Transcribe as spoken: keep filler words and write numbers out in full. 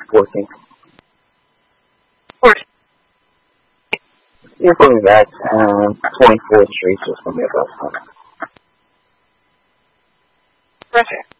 fourteenth. fourteenth. You're going back um, twenty-fourth Street, so it's going to be about that. Perfect.